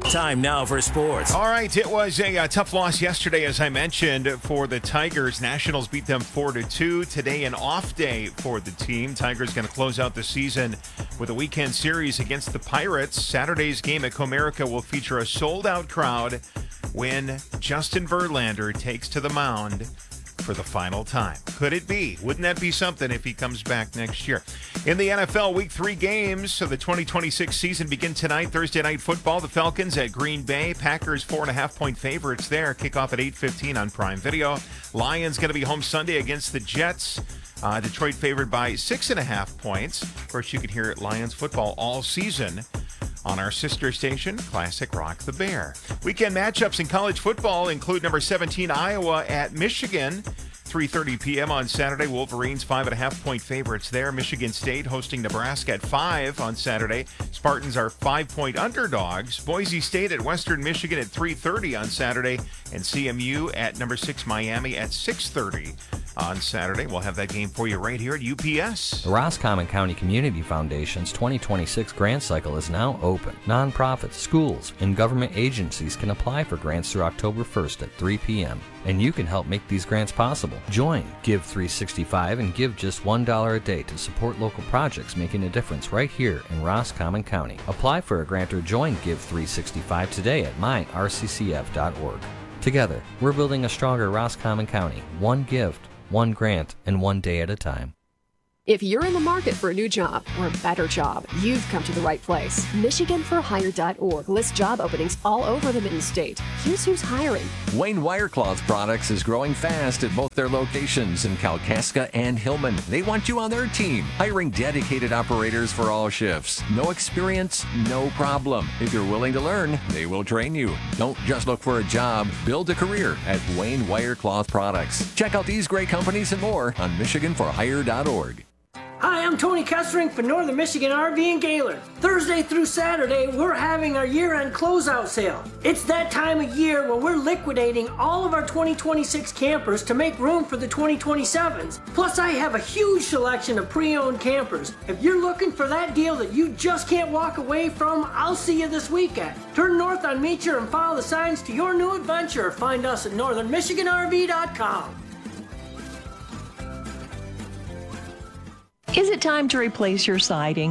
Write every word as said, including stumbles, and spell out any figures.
Time now for sports. All right, it was a, a tough loss yesterday, as I mentioned, for the Tigers. Nationals beat them four to two. Today, an off day for the team. Tigers going to close out the season with a weekend series against the Pirates. Saturday's game at Comerica will feature a sold-out crowd when Justin Verlander takes to the mound for the final time. Could it be? Wouldn't that be something if he comes back next year? In the N F L, week three games, so the twenty twenty-six season begin tonight. Thursday night football, the Falcons at Green Bay. Packers four and a half point favorites there. Kickoff at eight fifteen on Prime Video. Lions going to be home Sunday against the Jets. Uh, Detroit favored by six and a half points. Of course, you can hear Lions football all season on our sister station, Classic Rock the Bear. Weekend matchups in college football include number seventeen Iowa at Michigan. three thirty p.m. on Saturday. Wolverines five and a half point favorites there. Michigan State hosting Nebraska at five on Saturday. Spartans are five point underdogs. Boise State at Western Michigan at three thirty on Saturday. And C M U at number six Miami at six thirty on Saturday. We'll have that game for you right here at U P S. The Roscommon County Community Foundation's twenty twenty-six grant cycle is now open. Nonprofits, schools, and government agencies can apply for grants through October first at three p.m. And you can help make these grants possible. Join Give three sixty-five and give just one dollar a day to support local projects making a difference right here in Roscommon County. Apply for a grant or join Give three sixty-five today at my r c c f dot org. Together, we're building a stronger Roscommon County, one gift, one grant, and one day at a time. If you're in the market for a new job or a better job, you've come to the right place. Michigan for Hire dot org lists job openings all over the Mid-State. Here's who's hiring. Wayne Wirecloth Products is growing fast at both their locations in Kalkaska and Hillman. They want you on their team, hiring dedicated operators for all shifts. No experience, no problem. If you're willing to learn, they will train you. Don't just look for a job, build a career at Wayne Wirecloth Products. Check out these great companies and more on Michigan for Hire dot org. Hi, I'm Tony Kessering for Northern Michigan R V and Gaylord. Thursday through Saturday, we're having our year-end closeout sale. It's that time of year where we're liquidating all of our twenty twenty-six campers to make room for the twenty twenty-sevens. Plus, I have a huge selection of pre-owned campers. If you're looking for that deal that you just can't walk away from, I'll see you this weekend. Turn north on Meacher and follow the signs to your new adventure. Find us at northern michigan r v dot com. Is it time to replace your siding?